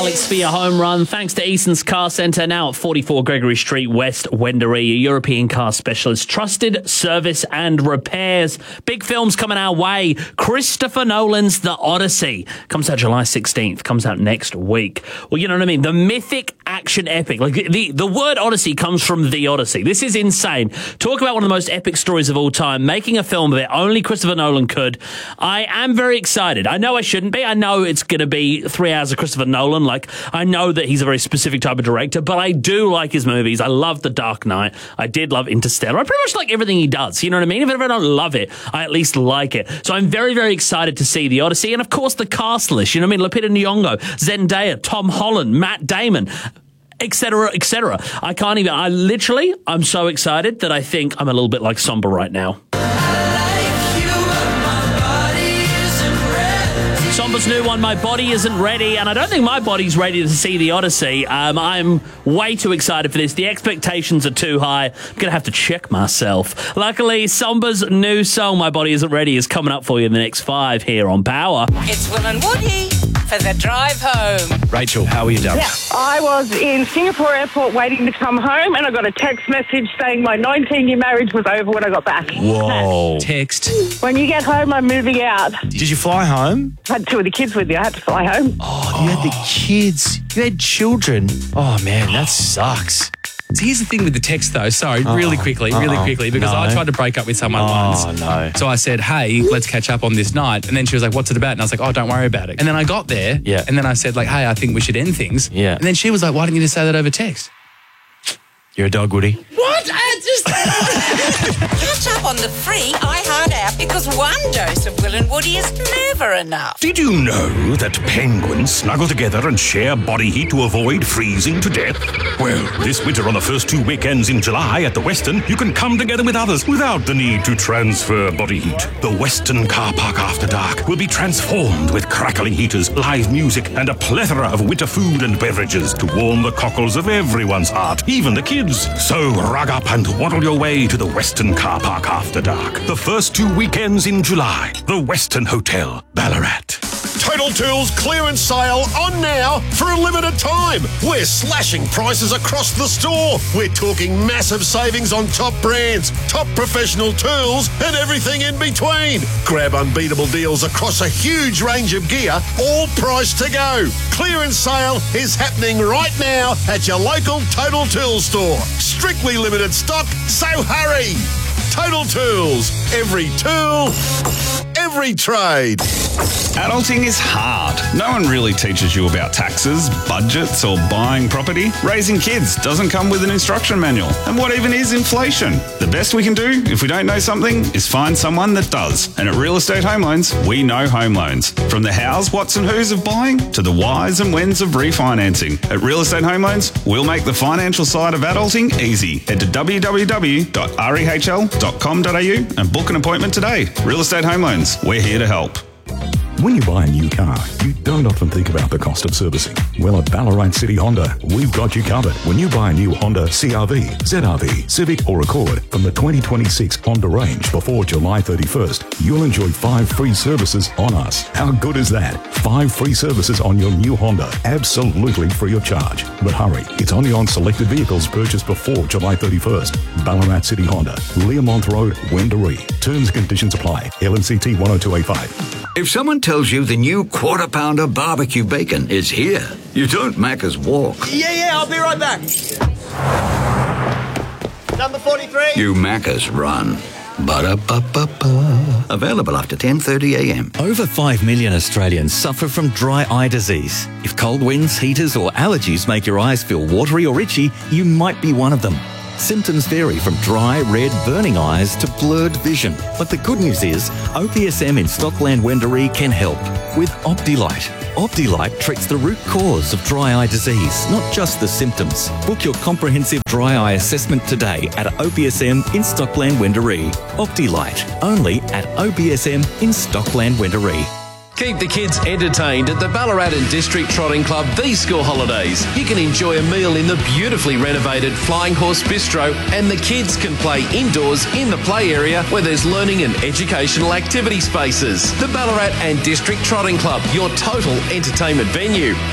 Alex for your home run. Thanks to Eason's Car Centre, now at 44 Gregory Street, West Wendouree, a European car specialist. Trusted service and repairs. Big films coming our way. Christopher Nolan's The Odyssey comes out July 16th, comes out next week. Well, you know what I mean? The mythic action epic. Like the word Odyssey comes from The Odyssey. This is insane. Talk about one of the most epic stories of all time. Making a film of it, only Christopher Nolan could. I am very excited. I know I shouldn't be. I know it's going to be 3 hours of Christopher Nolan. Like, I know that he's a very specific type of director, but I do like his movies. I love The Dark Knight. I did love Interstellar. I pretty much like everything he does. You know what I mean? If I don't love it, I at least like it. So I'm very, very excited to see The Odyssey. And of course, the cast list. You know what I mean? Lupita Nyong'o, Zendaya, Tom Holland, Matt Damon, etc., etc. I'm so excited that I think I'm a little bit like Somber right now. Somber's new one, My Body Isn't Ready, and I don't think my body's ready to see The Odyssey. I'm way too excited for this. The expectations are too high. I'm going to have to check myself. Luckily, Somber's new song, My Body Isn't Ready, is coming up for you in the next 5 here on Power. It's Will and Woody for the drive home. Rachel, how are you, darling? Yeah, I was in Singapore airport waiting to come home, and I got a text message saying my 19-year marriage was over when I got back. Whoa. Text. When you get home, I'm moving out. Did you fly home? I had 2 of the kids with me. I had to fly home. Oh, you had the kids. You had children. Oh, man, that sucks. So here's the thing with the text, though. Sorry, really quickly, because I tried to break up with someone once. Oh, no. So I said, hey, let's catch up on this night. And then she was like, what's it about? And I was like, oh, don't worry about it. And then I got there. Yeah. And then I said, like, hey, I think we should end things. Yeah. And then she was like, why didn't you just say that over text? You're a dog, Woody. What? Catch up on the free iHeart app because one dose of Will and Woody is never enough. Did you know that penguins snuggle together and share body heat to avoid freezing to death? Well, this winter on the first 2 weekends in July at the Westin, you can come together with others without the need to transfer body heat. The Westin Car Park After Dark will be transformed with crackling heaters, live music, and a plethora of winter food and beverages to warm the cockles of everyone's heart, even the kids. So rug up and waddle your way to the Westin Car Park After Dark. The first 2 weekends in July. The Westin Hotel, Ballarat. Total Tools clearance sale on now for a limited time. We're slashing prices across the store. We're talking massive savings on top brands, top professional tools, and everything in between. Grab unbeatable deals across a huge range of gear, all priced to go. Clearance sale is happening right now at your local Total Tools store. Strictly limited stock, so hurry. Total Tools. Every tool, every trade. Adulting is hard. No one really teaches you about taxes, budgets, or buying property. Raising kids doesn't come with an instruction manual. And what even is inflation? The best we can do, if we don't know something, is find someone that does. And at Real Estate Home Loans, we know home loans. From the hows, whats and whos of buying to the whys and whens of refinancing. At Real Estate Home Loans, we'll make the financial side of adulting easy. Head to www.rehl.com.au and book an appointment today. Real Estate Home Loans, we're here to help. When you buy a new car, you don't often think about the cost of servicing. Well, at Ballarat City Honda, we've got you covered. When you buy a new Honda CR-V, ZR-V, Civic or Accord from the 2026 Honda range before July 31st, you'll enjoy 5 free services on us. How good is that? 5 free services on your new Honda, absolutely free of charge. But hurry, it's only on selected vehicles purchased before July 31st. Ballarat City Honda, Learmonth Road, Wendouree. Terms and conditions apply. LNCT 10285. If someone tells you the new Quarter Pounder barbecue bacon is here, you don't Macca's walk. Yeah, I'll be right back. Number 43. You Macca's run. Ba-da-ba-ba-ba. Available after 10:30 a.m. Over 5 million Australians suffer from dry eye disease. If cold winds, heaters or allergies make your eyes feel watery or itchy, you might be one of them. Symptoms vary from dry, red, burning eyes to blurred vision. But the good news is, OPSM in Stockland Wendouree can help with Optilight. Optilight treats the root cause of dry eye disease, not just the symptoms. Book your comprehensive dry eye assessment today at OPSM in Stockland Wendouree. Optilight, only at OPSM in Stockland Wendouree. Keep the kids entertained at the Ballarat and District Trotting Club these school holidays. You can enjoy a meal in the beautifully renovated Flying Horse Bistro, and the kids can play indoors in the play area where there's learning and educational activity spaces. The Ballarat and District Trotting Club, your total entertainment venue.